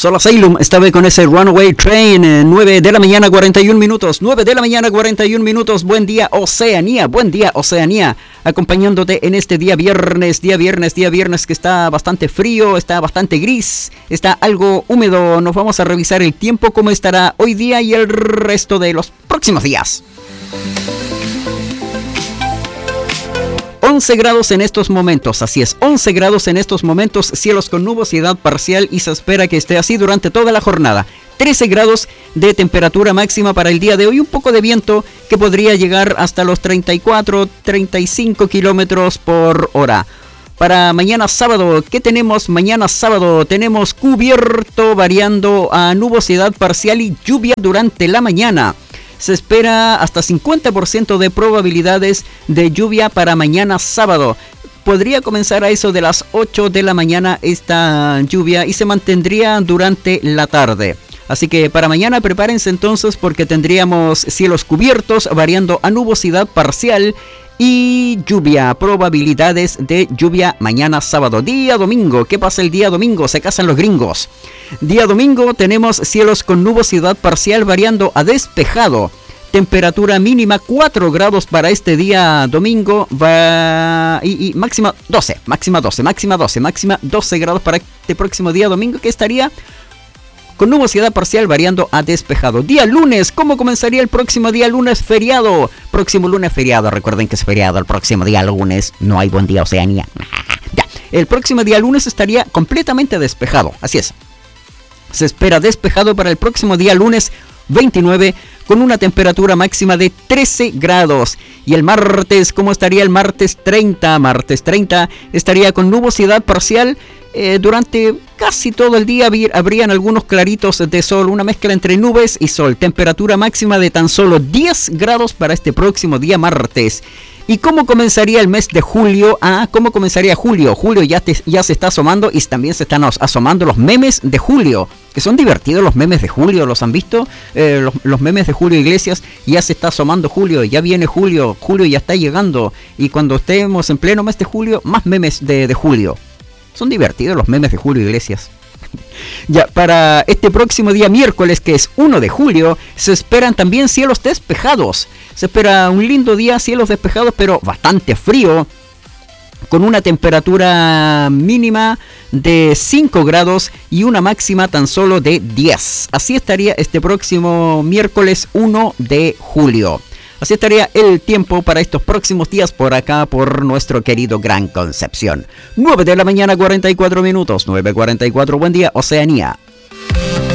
Soul Asylum, esta vez con ese Runaway Train, 9 de la mañana 41 minutos, 9 de la mañana 41 minutos, buen día Oceanía, acompañándote en este día viernes que está bastante frío, está bastante gris, está algo húmedo. Nos vamos a revisar el tiempo, cómo estará hoy día y el resto de los próximos días. 11 grados en estos momentos, así es, 11 grados en estos momentos, cielos con nubosidad parcial y se espera que esté así durante toda la jornada. 13 grados de temperatura máxima para el día de hoy, un poco de viento que podría llegar hasta los 34, 35 kilómetros por hora. Para mañana sábado, ¿qué tenemos? Mañana sábado tenemos cubierto variando a nubosidad parcial y lluvia durante la mañana. Se espera hasta 50% de probabilidades de lluvia para mañana sábado. Podría comenzar a eso de las 8 de la mañana esta lluvia y se mantendría durante la tarde. Así que para mañana prepárense entonces porque tendríamos cielos cubiertos variando a nubosidad parcial y lluvia, probabilidades de lluvia mañana sábado. Día domingo, ¿qué pasa el día domingo? Se casan los gringos. Día domingo tenemos cielos con nubosidad parcial variando a despejado. Temperatura mínima 4 grados para este día domingo y máxima 12 grados para este próximo día domingo, que estaría con nubosidad parcial variando a despejado. Día lunes, ¿cómo comenzaría el próximo día lunes? Feriado. Próximo lunes feriado. Recuerden que es feriado el próximo día lunes. No hay buen día Oceanía. Ya. El próximo día lunes estaría completamente despejado. Así es. Se espera despejado para el próximo día lunes 29 con una temperatura máxima de 13 grados. Y el martes, ¿cómo estaría el martes 30? Martes 30 estaría con nubosidad parcial. Durante casi todo el día habrían algunos claritos de sol, una mezcla entre nubes y sol. Temperatura máxima de tan solo 10 grados para este próximo día martes. ¿Y cómo comenzaría el mes de julio? ¿Cómo comenzaría julio? Julio ya se está asomando y también se están asomando los memes de julio. Que son divertidos los memes de julio, ¿los han visto? Los memes de Julio Iglesias, ya se está asomando julio, ya viene julio, julio ya está llegando. Y cuando estemos en pleno mes de julio, más memes de julio. Son divertidos los memes de Julio Iglesias. Ya, para este próximo día miércoles, que es 1 de julio, se esperan también cielos despejados. Se espera un lindo día, cielos despejados, pero bastante frío, con una temperatura mínima de 5 grados y una máxima tan solo de 10. Así estaría este próximo miércoles 1 de julio. Así estaría el tiempo para estos próximos días por acá, por nuestro querido Gran Concepción. 9 de la mañana 44 minutos, 9:44, buen día Oceanía.